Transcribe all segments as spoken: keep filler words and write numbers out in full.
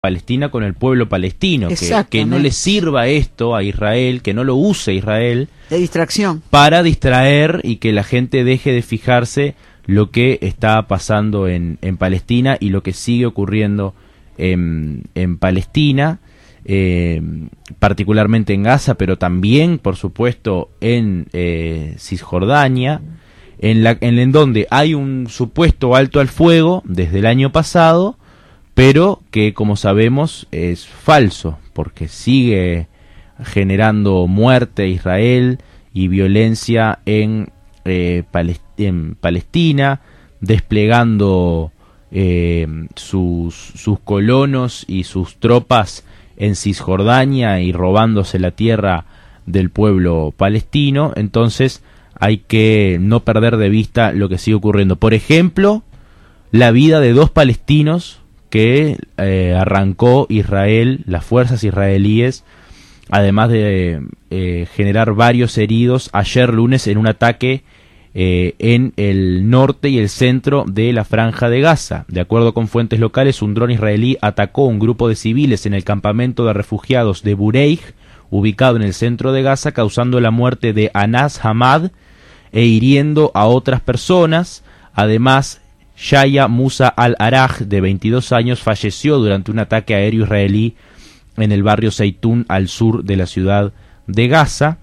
Palestina con el pueblo palestino, que, que no le sirva esto a Israel, que no lo use Israel de distracción para distraer y que la gente deje de fijarse lo que está pasando en, en Palestina y lo que sigue ocurriendo en, en Palestina, eh, particularmente en Gaza, pero también, por supuesto, en eh, Cisjordania, en, la, en, en donde hay un supuesto alto al fuego desde el año pasado, pero que, como sabemos, es falso, porque sigue generando muerte a Israel y violencia en, eh, Palest en Palestina, desplegando eh, sus, sus colonos y sus tropas en Cisjordania y robándose la tierra del pueblo palestino. Entonces hay que no perder de vista lo que sigue ocurriendo. Por ejemplo, la vida de dos palestinos que eh, arrancó Israel, las fuerzas israelíes, además de eh, generar varios heridos ayer lunes en un ataque eh, en el norte y el centro de la Franja de Gaza. De acuerdo con fuentes locales, un dron israelí atacó un grupo de civiles en el campamento de refugiados de Bureij, ubicado en el centro de Gaza, causando la muerte de Anas Hamad e hiriendo a otras personas. Además, Shaya Musa al-Araj, de veintidós años, falleció durante un ataque aéreo israelí en el barrio Zeitún, al sur de la ciudad de Gaza.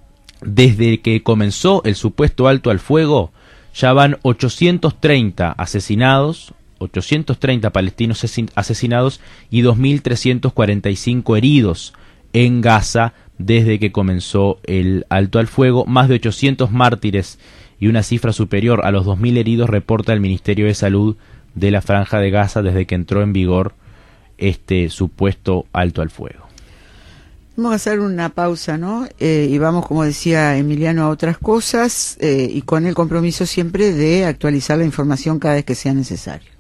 Desde que comenzó el supuesto alto al fuego, ya van ochocientos treinta asesinados, ochocientos treinta palestinos asesinados y dos mil trescientos cuarenta y cinco heridos en Gaza desde que comenzó el alto al fuego. Más de ochocientos mártires y una cifra superior a los dos mil heridos reporta el Ministerio de Salud de la Franja de Gaza desde que entró en vigor este supuesto alto al fuego. Vamos a hacer una pausa, ¿no? Eh, y vamos, como decía Emiliano, a otras cosas, eh, y con el compromiso siempre de actualizar la información cada vez que sea necesario.